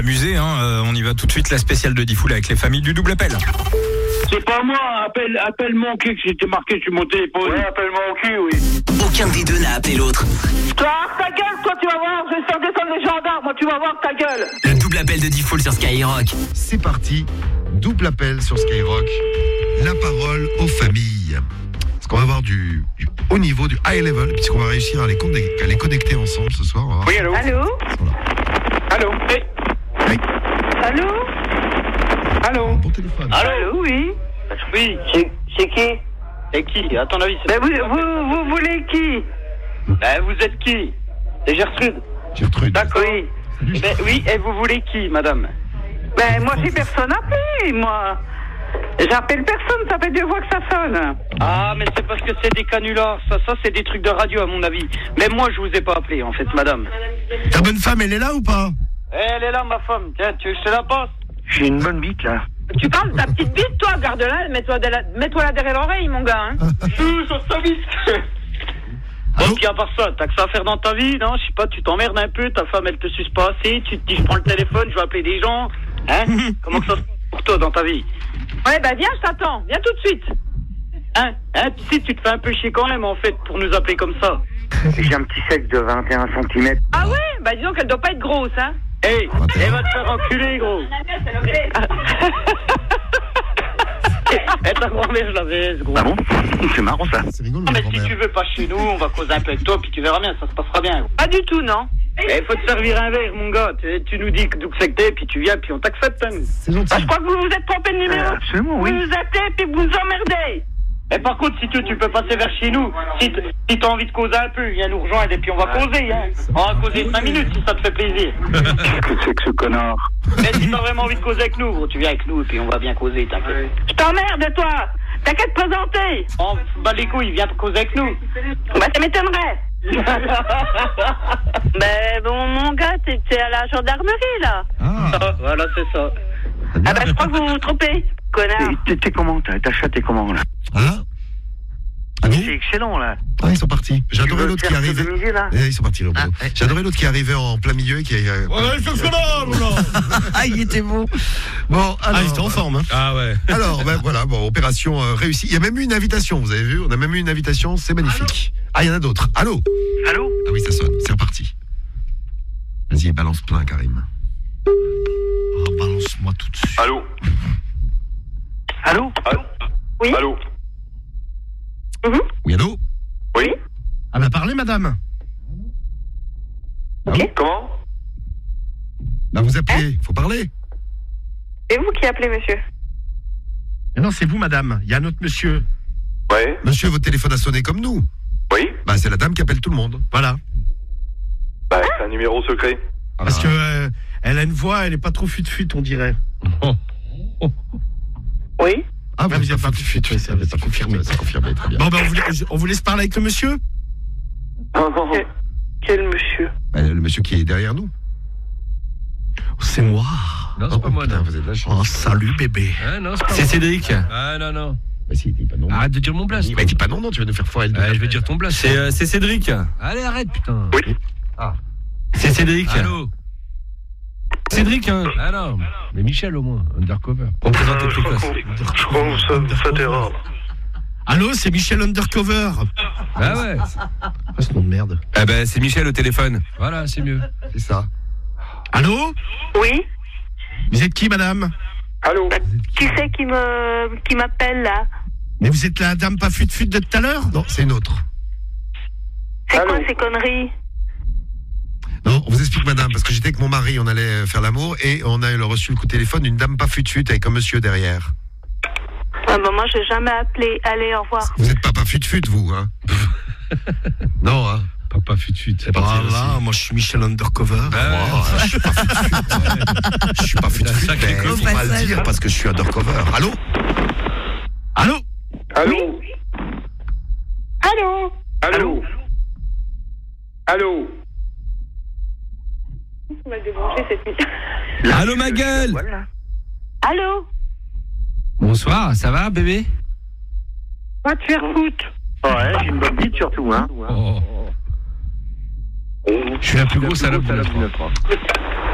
Musée, on y va tout de suite, la spéciale de Diffoul avec les familles du double appel. C'est pas moi, appelle mon cul que c'était marqué sur mon téléphone. Ouais, appelle mon cul, oui. Aucun des deux n'a appelé l'autre. Toi, ta gueule, toi, tu vas voir, je vais faire descendre les gendarmes, moi, tu vas voir ta gueule. Le double appel de Diffoul sur Skyrock. C'est parti, double appel sur Skyrock. La parole aux familles. Parce qu'on va avoir du haut niveau, du high level, puisqu'on va réussir à les connecter ensemble ce soir. Oui, allô. Allô? Allô. Hey. Hey. Allô? Allô. Bon téléphone. Allô, oui. Oui, c'est qui? Et qui? À ton avis, c'est... Ben vous voulez qui? vous êtes qui? C'est Gertrude. Gertrude. D'accord. Oui. Oui, et vous voulez qui, madame? Ben moi j'ai personne appelé, moi. J'appelle personne, ça fait 2 fois que ça sonne. Ah, mais c'est parce que c'est des canulars. Ça c'est des trucs de radio, à mon avis. Mais moi, je vous ai pas appelé, en fait, madame. Ta bonne femme, elle est là ou pas? Elle est là, ma femme. Tiens, tu veux que je te la passe? J'ai une bonne bite, là. Tu parles de ta petite bite, toi, garde-la, mets-toi là derrière l'oreille, mon gars. Hein. Sur sa bite. Bon, puis à part ça, t'as que ça à faire dans ta vie, non? Je sais pas, tu t'emmerdes un peu, ta femme, elle te suce pas assez, tu te dis, je prends le téléphone, je vais appeler des gens. Hein? Comment que ça se passe pour toi dans ta vie? Ouais, ben viens, je t'attends, viens tout de suite. Hein? Tu sais, tu te fais un peu chier quand même, en fait, pour nous appeler comme ça. J'ai un petit sexe de 21 cm. Ah ouais? Ben disons qu'elle doit pas être grosse, hein. Hey, elle va te faire enculer, gros. Eh, ta grand-mère, je la baise, gros. Ah bon? C'est marrant, ça. C'est rigolo, Non, la mais si grand-mère. tu veux pas chez nous, on va causer un peu avec toi, puis tu verras bien, ça se passera bien, gros. Pas du tout, non. Il faut te servir un verre, mon gars. Tu nous dis d'où c'est que t'es, puis tu viens, puis on t'accepte, hein. C'est gentil. Ah, je crois que vous vous êtes trompé de numéro. Absolument, oui. Vous vous appelez, puis vous vous emmerdez. Et par contre, si tu peux passer vers chez nous, si t'as envie de causer un peu, viens nous rejoindre, et puis on va causer, hein. On va causer 5 minutes, si ça te fait plaisir. Qu'est-ce que c'est que ce connard? Mais si t'as vraiment envie de causer avec nous, gros, tu viens avec nous, et puis on va bien causer, t'inquiète. Je t'emmerde, toi. T'as qu'à te présenter. On bat les couilles, viens causer avec nous. Bah, ça m'étonnerait. Ben, bon, mon gars, t'es à la gendarmerie, là. Ah, Voilà, c'est ça. Ah, bah, je crois que vous vous trompez, connard. T'es comment, ta chatte est comment, là? hein? Ah bon? C'est excellent, là. Ah, ils sont partis. J'ai adoré l'autre qui arrivait. Là. Ils sont partis, là, au boulot. J'ai adoré l'autre qui arrivait en plein milieu et qui Ah, il était beau. Bon, alors. Ah, il était en forme, hein. Ah ouais. Alors, ben voilà, bon, opération réussie. Il y a même eu une invitation, vous avez vu? On a même eu une invitation, c'est magnifique. Ah, il y en a d'autres. Allô? Allô? Ah oui, ça sonne, c'est reparti. Vas-y, balance plein, Karim. Oh, balance-moi tout de suite. Allô? Allô? Oui. Allô? Oui, allô? Oui? Ah bah parlez, madame. Ok. Comment? Bah, vous appelez, faut parler. C'est vous qui appelez, monsieur. Mais non, c'est vous, madame. Il y a un autre monsieur. Ouais? Monsieur, votre téléphone a sonné comme nous. Oui? Bah, c'est la dame qui appelle tout le monde. Voilà. Bah, c'est un numéro secret. Parce que elle a une voix, elle est pas trop fut-fut, on dirait. Oui. Ah, vous n'avez pas fut-fut, oui, ça va confirmé. C'est confirmé, très bien. Bon, ben on vous laisse parler avec le monsieur. Quel monsieur? Bah, le monsieur qui est derrière nous. C'est moi. Non, c'est pas moi, putain, non. vous êtes de la chance. Oh, salut, bébé. Ah, non, c'est pas C'est moi. Cédric. Ah, non. Bah, si, dis pas non. Arrête de dire mon blast. Bah, dis pas non, tu vas nous faire foirer le Je vais dire ton blast. C'est Cédric. Allez, arrête, putain. Oui. C'est Cédric. Allô? Cédric, hein. Ah non, mais Michel au moins, undercover. On présente plus classe. Je crois que ça t'erreur. Allô, c'est Michel Undercover. Ah ouais, Ah, ce nom de merde. Eh ben, c'est Michel au téléphone. voilà, c'est mieux. C'est ça. Allô? Oui. Vous êtes qui, madame? Allô? Qui c'est qui m'appelle, là? Mais vous êtes la dame pas fut-fut de tout à l'heure? Non, c'est une autre. C'est quoi ces conneries? Non, on vous explique, madame, parce que j'étais avec mon mari, on allait faire l'amour et on a reçu le coup de téléphone d'une dame pas fut-fut avec un monsieur derrière. Ah, bah, moi, j'ai jamais appelé. Allez, au revoir. Vous êtes pas fut-fut, vous, hein? Non, hein? Papa fut-fut. C'est parti. Voilà, moi je suis Michel Undercover. Oh, je suis pas fut-fut. Je suis pas fut-fut, sacré mais clown. faut pas le dire parce que je suis undercover. Allô? Allô? Allô? Allô? Allô? Allô? On va débrancher cette nuit. Allô, ma gueule. Allô? Bonsoir, ça va, bébé? Va te faire foutre. Ouais, j'ai une bonne bite surtout, hein. Oh. Je suis la plus grosse salope de la France.